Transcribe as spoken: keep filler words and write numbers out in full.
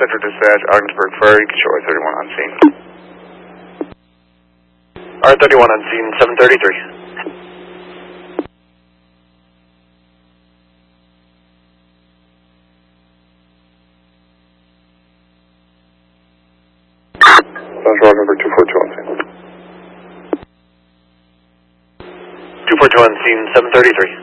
Central Dispatch, Ogdensburg Ferry, control R thirty-one on scene. R thirty-one on scene, seven thirty-three. Central number two four two on scene. two four two on scene, seven thirty-three.